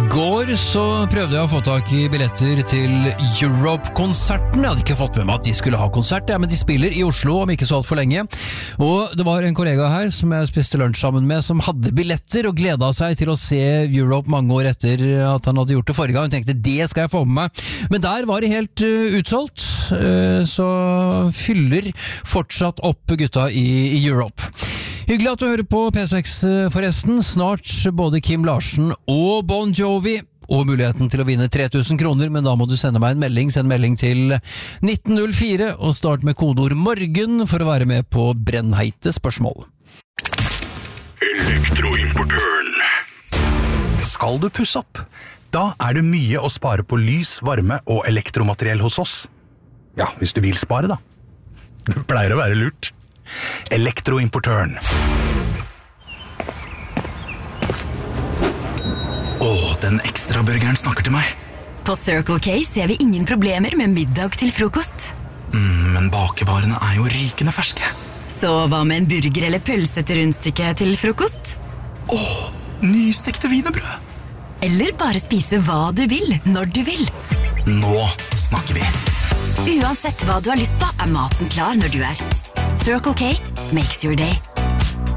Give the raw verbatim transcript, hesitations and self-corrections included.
går så prøvde jeg å få tak i billetter til Europe-konserten. Jeg hadde ikke fått med meg at de skulle ha konsert, ja, men de spiller i Oslo om ikke så alt for lenge. Og det var en kollega her som jeg spiste lunsj sammen med, som hadde billetter og gledet seg til å se Europe mange år etter at han hadde gjort det forrige gang. Hun tenkte, det skal jeg få med meg. Men der var det helt uh, utsolgt, uh, så fyller fortsatt opp gutta i, i Europe. Hyggelig at du hører på P seks forresten. Snart både Kim Larsen og Bon Jovi, og muligheten til å vinne tre tusen kroner, men da må du sende meg en melding. Send melding til nitten null fire og start med kodeord morgen for å være med på brennheite spørsmål. Elektroimportøren. Skal du pusse opp? Da er det mye å spare på lys, varme og elektromateriell hos oss. Ja, hvis du vil spare da. Det pleier å være lurt. Elektroimportøren. Åh, den ekstra burgeren snakker til meg. På Circle K ser vi ingen problemer med middag til frokost. Mm, men bakevarene er jo rykende ferske. Så hva med en burger eller pølse til rundstykke til frokost? Åh, nystekte wienerbrød. Eller bare spise hva du vil, når du vil. Nå snakker vi. Uansett hva du har lyst på, er maten klar når du er. Circle K makes your day.